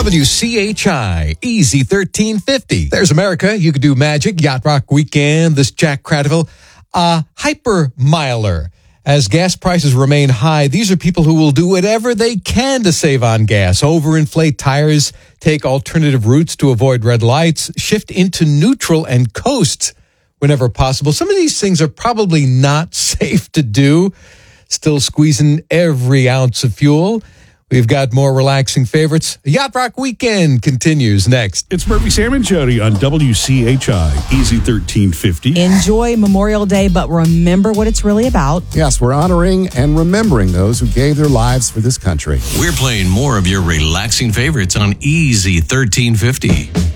WCHI, Easy 1350. There's America. You could do magic. Yacht Rock Weekend. This Jack Cradiville. Hyper miler. As gas prices remain high, these are people who will do whatever they can to save on gas. Overinflate tires, take alternative routes to avoid red lights, shift into neutral and coast whenever possible. Some of these things are probably not safe to do. Still squeezing every ounce of fuel. We've got more relaxing favorites. Yacht Rock Weekend continues next. It's Murphy, Sam, and Jody on WCHI, Easy 1350. Enjoy Memorial Day, but remember what it's really about. Yes, we're honoring and remembering those who gave their lives for this country. We're playing more of your relaxing favorites on Easy 1350.